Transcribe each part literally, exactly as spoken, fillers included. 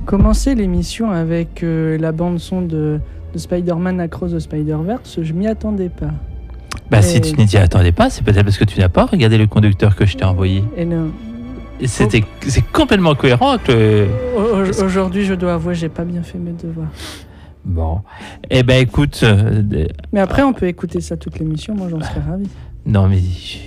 commencer l'émission avec euh, la bande-son de, de Spider-Man Across the Spider-Verse, je m'y attendais pas. Bah, et... si tu n'y t'y attendais pas, c'est peut-être parce que tu n'as pas regardé le conducteur que je t'ai envoyé. Et non. Et c'était, oh. C'est complètement cohérent avec le... Au, aujourd'hui, je dois avouer, j'ai pas bien fait mes devoirs. Bon. Eh ben, écoute... Euh, mais après, on peut écouter ça toute l'émission, moi j'en serais ravi. Non, mais...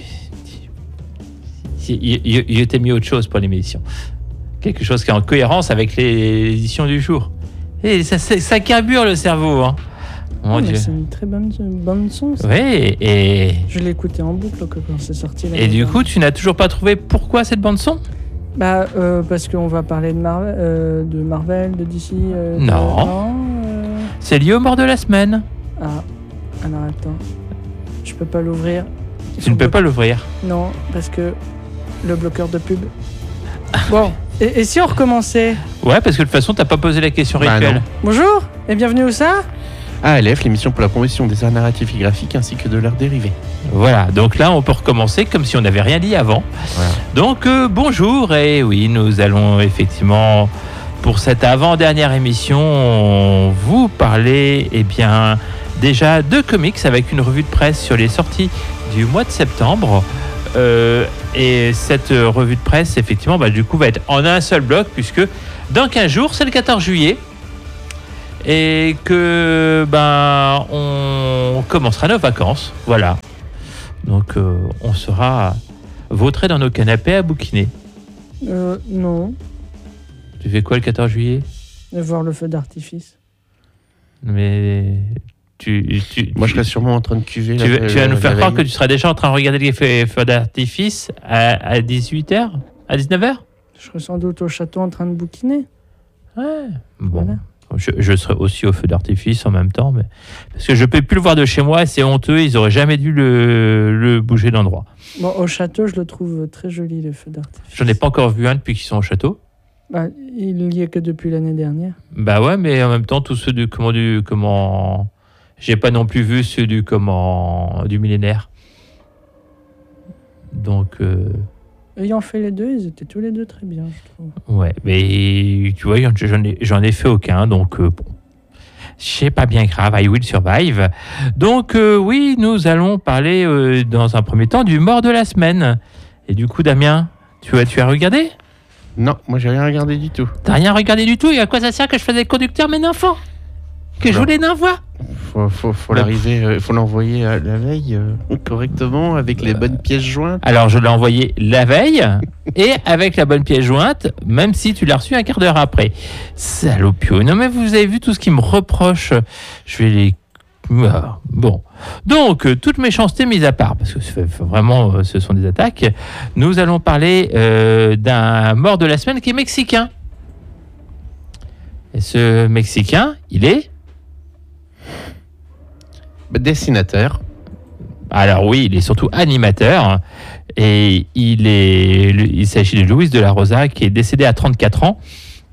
Je t'ai mis autre chose pour l'émission. Quelque chose qui est en cohérence avec les éditions du jour. Et ça, ça, ça carbure le cerveau, hein. Mon oh, Dieu. C'est une très bonne, bonne son. Ça. Oui, et... Je l'ai écouté en boucle quand c'est sorti. Et du coup, tu n'as toujours pas trouvé pourquoi cette bande-son ? Bah, euh, parce qu'on va parler de Marvel, euh, de, Marvel, de D C. Euh, non. De... non euh... C'est lié au mort de la semaine. Ah, alors attends. Je peux pas l'ouvrir. Tu ne peux bloc... pas l'ouvrir ? Non, parce que le bloqueur de pub. Bon, et, et si on recommençait ? Ouais, parce que de toute façon, t'as pas posé la question bah rituelle. Non. Bonjour, et bienvenue où ça ? A L F, l'émission pour la promotion des arts narratifs et graphiques ainsi que de leurs dérivés. Voilà, donc là on peut recommencer comme si on n'avait rien dit avant. Voilà. Donc euh, bonjour, et oui, nous allons effectivement, pour cette avant-dernière émission, vous parler eh bien, déjà de comics avec une revue de presse sur les sorties du mois de septembre. Euh, et cette revue de presse, effectivement, bah, du coup, va être en un seul bloc, puisque dans quinze jours, c'est le quatorze juillet. Et que ben on commencera nos vacances, voilà. Donc euh, on sera vautrés dans nos canapés à bouquiner. Euh, non. Tu fais quoi le quatorze juillet ? De voir le feu d'artifice. Mais tu, tu moi je serai sûrement en train de cuver. Tu, la, tu vas la, nous faire croire que tu seras déjà en train de regarder les feux, feux d'artifice à, à dix-huit heures, à dix-neuf heures ? Je serai sans doute au château en train de bouquiner. Ouais. Bon. Voilà. Je, je serai aussi au feu d'artifice en même temps, mais parce que je ne peux plus le voir de chez moi, c'est honteux, ils n'auraient jamais dû le, le bouger d'endroit. Bon, au château, je le trouve très joli, le feu d'artifice. J'en ai pas encore vu un depuis qu'ils sont au château. Bah, il n'y est que depuis l'année dernière. Bah ouais, mais en même temps, tous ceux du comment du comment, j'ai pas non plus vu ceux du comment du millénaire. Donc. Euh... Ayant fait les deux, ils étaient tous les deux très bien, je trouve. Ouais, mais tu vois, j'en ai, j'en ai fait aucun, donc euh, bon, c'est pas bien grave, I will survive. Donc euh, oui, nous allons parler euh, dans un premier temps du mort de la semaine. Et du coup, Damien, tu as, tu as regardé ? Non, moi j'ai rien regardé du tout. T'as rien regardé du tout ? Et à quoi ça sert que je faisais le conducteur, mes enfants ? Que non. Je voulais n'envoie ? Faut, faut, faut, l'arriver, euh, faut l'envoyer euh, la veille euh, correctement avec les euh, bonnes pièces jointes. Alors je l'ai envoyé la veille et avec la bonne pièce jointe, même si tu l'as reçu un quart d'heure après. Salopio. Non mais vous avez vu tout ce qui me reproche. Je vais les... Ah, bon. Donc, euh, toute méchanceté mise à part, parce que vraiment euh, ce sont des attaques, nous allons parler euh, d'un mort de la semaine qui est mexicain. Et ce Mexicain, il est... Dessinateur. Alors oui, il est surtout animateur et il est, il s'agit de Luis de la Rosa qui est décédé à trente-quatre ans.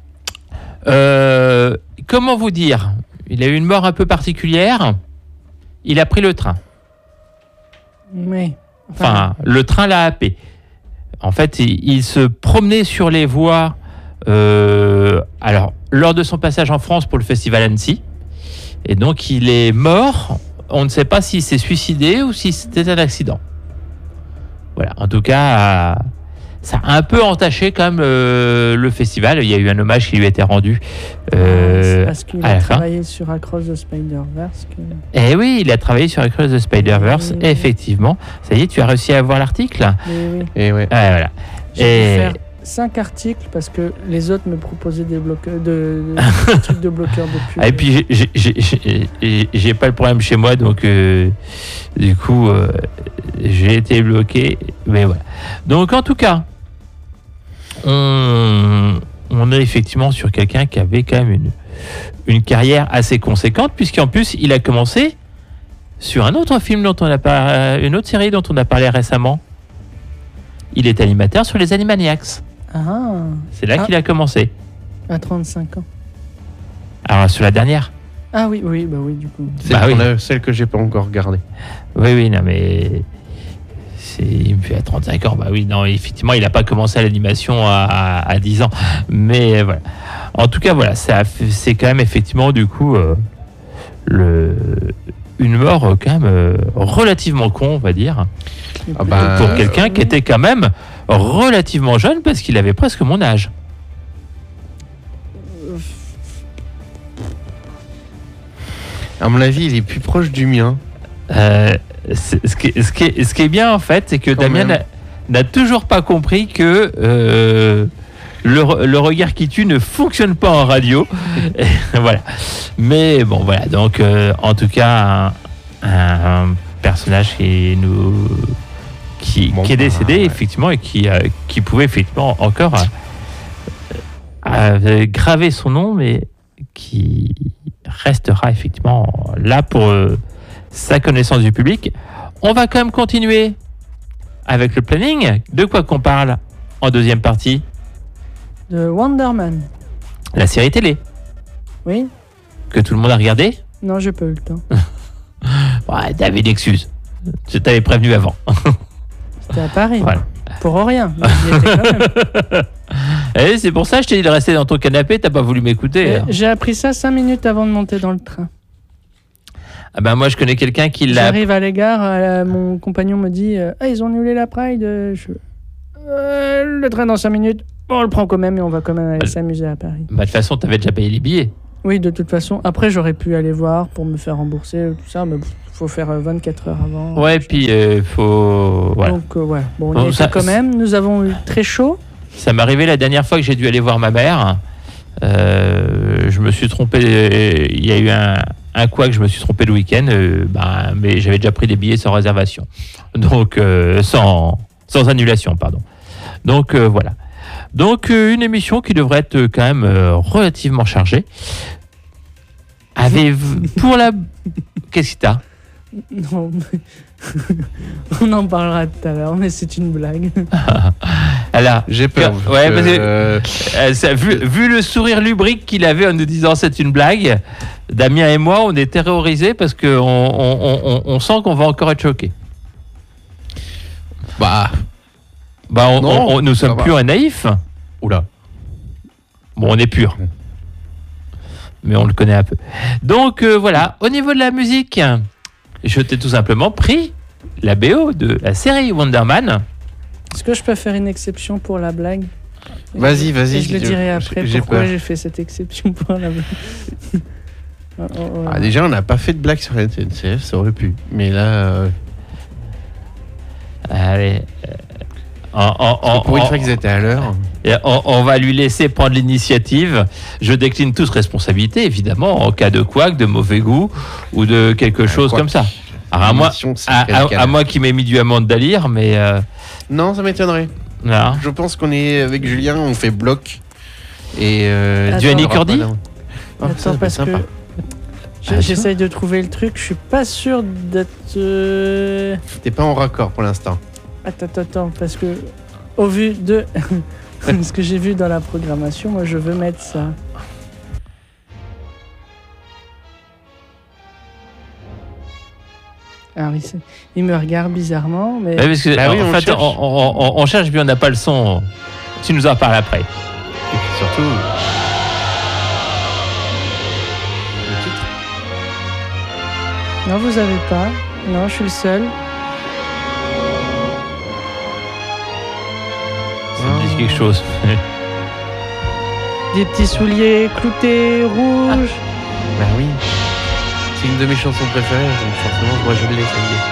Euh, comment vous dire ? Il a eu une mort un peu particulière. Il a pris le train. Oui. Enfin, enfin le train l'a happé. En fait, il, il se promenait sur les voies. Euh, alors, lors de son passage en France pour le festival Annecy, et donc il est mort. On ne sait pas s'il s'est suicidé ou si c'était un accident. Voilà, en tout cas, ça a un peu entaché quand même euh, le festival. Il y a eu un hommage qui lui a été rendu. Euh, c'est parce qu'il a travaillé fin. sur Across the Spider-Verse. Que... Eh oui, il a travaillé sur Across the Spider-Verse, oui, effectivement. Ça y est, tu as réussi à voir l'article ? Oui, oui. Et ouais. Ah, voilà. J'ai Et... dû faire cinq articles parce que les autres me proposaient des bloqueurs de, de, de trucs de bloqueurs de pub. Et puis j'ai, j'ai, j'ai, j'ai pas le problème chez moi, donc euh, du coup euh, j'ai été bloqué. Mais voilà. Donc en tout cas, on, on est effectivement sur quelqu'un qui avait quand même une, une carrière assez conséquente, puisqu'en plus il a commencé sur un autre film dont on a pas, une autre série dont on a parlé récemment. Il est animateur sur les Animaniacs. Ah. C'est là ah. qu'il a commencé. À trente-cinq ans. Alors, sur la dernière. Ah oui, oui, bah oui, du coup. C'est bah oui. la, celle que j'ai pas encore regardée. Oui, oui, non, mais... c'est, il me fait à trente-cinq ans. Bah oui, non, effectivement, il n'a pas commencé à l'animation à, à, à dix ans. Mais voilà. En tout cas, voilà, ça, c'est quand même effectivement, du coup, euh, le, une mort euh, quand même euh, relativement con, on va dire. Ah bah, pour quelqu'un qui était quand même relativement jeune, parce qu'il avait presque mon âge. À mon avis, il est plus proche du mien. Euh, c'est- ce, qui est, ce, qui est, ce qui est bien, en fait, c'est que Quand Damien même. n'a, n'a toujours pas compris que euh, le, re- le regard qui tue ne fonctionne pas en radio. Et voilà. Mais bon, voilà. Donc, euh, en tout cas, un, un personnage qui nous. Qui, Bon, qui est décédé, bah, ouais. effectivement, et qui, euh, qui pouvait effectivement encore euh, euh, graver son nom, mais qui restera effectivement là pour euh, sa connaissance du public. On va quand même continuer avec le planning. De quoi qu'on parle en deuxième partie? De Wonder Man. La série télé Oui? que tout le monde a regardé. Non, j'ai pas eu le temps. Ouais, David, excuse. Je t'avais prévenu avant. C'était à Paris. Voilà. Pour rien. Mais j'y étais quand même. Et c'est pour ça que je t'ai dit de rester dans ton canapé, t'as pas voulu m'écouter. Et hein. J'ai appris ça cinq minutes avant de monter dans le train. Ah ben moi je connais quelqu'un qui l'a. J'arrive à l'égard, euh, mon compagnon me dit euh, ah, ils ont annulé la Pride. euh, je... Euh, le train dans cinq minutes. Bon, on le prend quand même et on va quand même aller Euh, s'amuser à Paris. Bah, de toute façon, t'avais déjà payé les billets. Oui, de toute façon. Après, j'aurais pu aller voir pour me faire rembourser, euh, tout ça, mais il faut faire euh, vingt-quatre heures avant. Ouais, puis il faut. Voilà. Donc, euh, ouais. Bon, on y Bon, était ça- quand même. Nous avons eu très chaud. Ça m'est arrivé la dernière fois que j'ai dû aller voir ma mère. Euh, je me suis trompé. Il y a eu un, un couac, je me suis trompé le week-end. euh, ben, mais j'avais déjà pris des billets sans réservation. Donc, euh, sans, sans annulation, pardon. Donc, euh, voilà. Donc, euh, une émission qui devrait être euh, quand même euh, relativement chargée. Avez-vous. Pour la. Qu'est-ce que t'as? Non, mais- on en parlera tout à l'heure, mais c'est une blague. Alors, J'ai peur. Que- ouais, parce parce que, que- euh, Euh, ça, vu, vu le sourire lubrique qu'il avait en nous disant c'est une blague, Damien et moi, on est terrorisés parce qu'on on, on, on, on sent qu'on va encore être choqués. bah, Bah, on, Non, on- on- nous sommes ça va. purs et naïfs. oula. Bon, on est purs. Mais on le connaît un peu. Donc, euh, voilà. Au niveau de la musique, je t'ai tout simplement pris la B O de la série Wonder Man. Est-ce que je peux faire une exception pour la blague? Vas-y, vas-y. Et je le je- dirai après j'ai pourquoi peur. j'ai fait cette exception pour la blague. Oh, oh, oh. Ah, déjà, on n'a pas fait de blague sur la T N C F, ça aurait pu. Mais là, euh, Allez. euh, en- en- en- pour une en- fois qu'ils étaient à l'heure. Et on, on va lui laisser prendre l'initiative. Je décline toute responsabilité, évidemment, en cas de couac, de mauvais goût ou de quelque chose couac. comme ça. Alors, à moi, L'émission, c'est à, à- radical. à moi qui m'ai mis du amande d'Alire, mais euh, Non, ça m'étonnerait. voilà. Je pense qu'on est avec Julien, on fait bloc. Et euh, Attends. il y aura Annie pas Cordy d'un- Oh, ça Attends, va être parce que sympa. j'ai- Ah, j'essaye de trouver le truc. Je suis pas sûr d'être. euh, T'es pas en raccord pour l'instant. Attends, attends, attends, parce que au vu de ce que j'ai vu dans la programmation, moi, je veux mettre ça. Alors, il, s'est- il me regarde bizarrement, mais Ouais, parce que, Bah oui, en on fait, cherche. on, on- on- on cherche, puis on n'a pas le son. Tu nous en parles après. Et puis surtout. Le titre. non, vous avez pas. Non, je suis le seul. Ça me dit quelque chose. Des petits souliers cloutés rouges. Bah oui. C'est une de mes chansons préférées, donc forcément, moi je l'ai, ça y est.